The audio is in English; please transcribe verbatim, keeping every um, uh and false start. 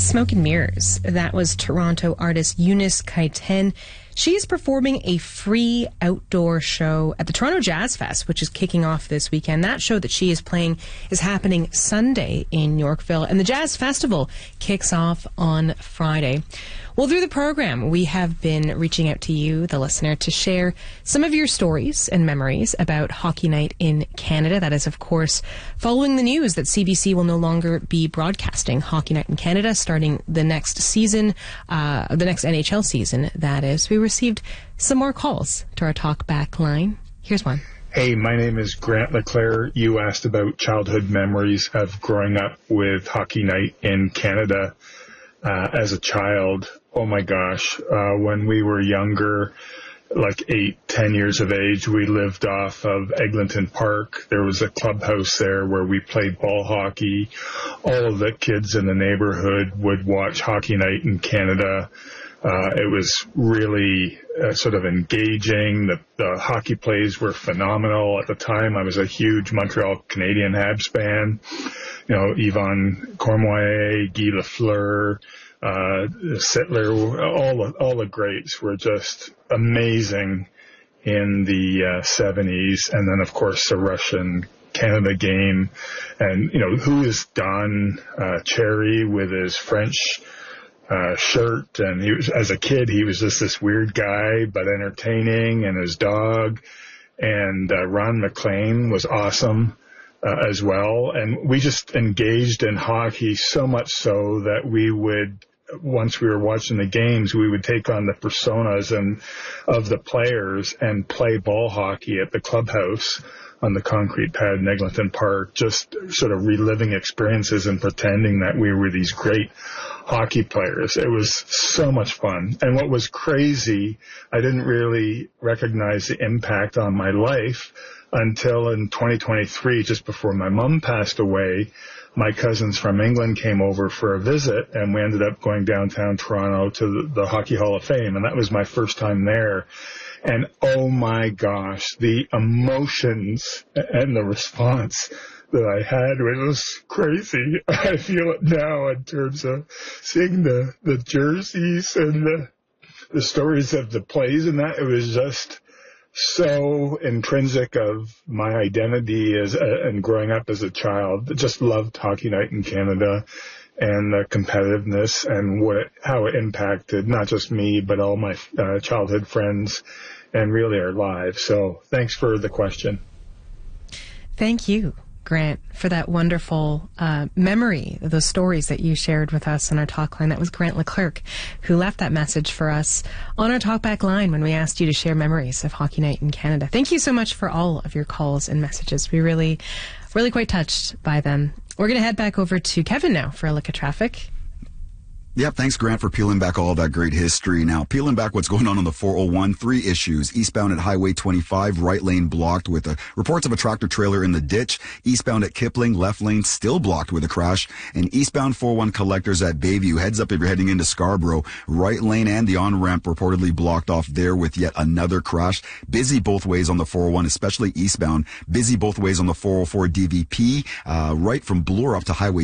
Smoke and Mirrors. That was Toronto artist Eunice Kaiten. She is performing a free outdoor show at the Toronto Jazz Fest, which is kicking off this weekend. That show that she is playing is happening Sunday in Yorkville, and the Jazz Festival kicks off on Friday. Well, through the program, we have been reaching out to you, the listener, to share some of your stories and memories about Hockey Night in Canada. That is, of course, following the news that C B C will no longer be broadcasting Hockey Night in Canada starting the next season, uh, the next N H L season, that is. We received some more calls to our talk back line. Here's one. Hey, my name is Grant LeClaire. You asked about childhood memories of growing up with Hockey Night in Canada uh, as a child. Oh my gosh, uh, when we were younger, like eight, ten years of age, we lived off of Eglinton Park. There was a clubhouse there where we played ball hockey. All of the kids in the neighborhood would watch Hockey Night in Canada. Uh, it was really uh, sort of engaging. The, the hockey plays were phenomenal. At the time, I was a huge Montreal Canadian Habs fan. You know, Yvon Cormier, Guy Lafleur, uh, Sittler, all the, all the greats were just amazing in the uh, seventies. And then, of course, the Russian Canada game. And, you know, who is Don uh, Cherry with his French Uh, shirt, and he was, as a kid, he was just this weird guy, but entertaining, and his dog, and uh, Ron McLean was awesome uh, as well, and we just engaged in hockey so much so that we would, once we were watching the games, we would take on the personas and of the players and play ball hockey at the clubhouse on the concrete pad in Eglinton Park, just sort of reliving experiences and pretending that we were these great hockey players. It was so much fun. And what was crazy, I didn't really recognize the impact on my life until in twenty twenty-three, just before my mom passed away. My cousins from England came over for a visit, and we ended up going downtown Toronto to the, the Hockey Hall of Fame, and that was my first time there. And oh my gosh, the emotions and the response that I had was crazy. I feel it now in terms of seeing the, the jerseys and the, the stories of the plays and that. It was just so intrinsic of my identity as a, and growing up as a child. Just loved Hockey Night in Canada and the competitiveness and what it, how it impacted not just me, but all my uh, childhood friends and really our lives. So thanks for the question. Thank you, Grant, for that wonderful uh, memory, those stories that you shared with us on our talk line. That was Grant Leclerc, who left that message for us on our talkback line when we asked you to share memories of Hockey Night in Canada. Thank you so much for all of your calls and messages. We really, really quite touched by them. We're going to head back over to Kevin now for a look at traffic. Yep, thanks, Grant, for peeling back all that great history. Now, peeling back what's going on on the four oh one, three issues. Eastbound at Highway twenty-five, right lane blocked with a, reports of a tractor trailer in the ditch. Eastbound at Kipling, left lane still blocked with a crash. And eastbound four oh one collectors at Bayview. Heads up if you're heading into Scarborough. Right lane and the on-ramp reportedly blocked off there with yet another crash. Busy both ways on the four oh one, especially eastbound. Busy both ways on the four oh four D V P, uh, right from Bloor up to Highway